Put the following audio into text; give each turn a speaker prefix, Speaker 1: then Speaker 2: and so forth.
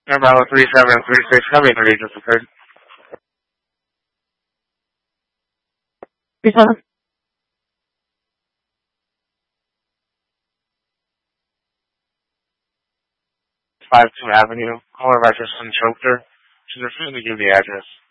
Speaker 1: Bravo 3736, how many regions occurred? 52 Avenue. Caller registered and choked her. She's refusing to give the address.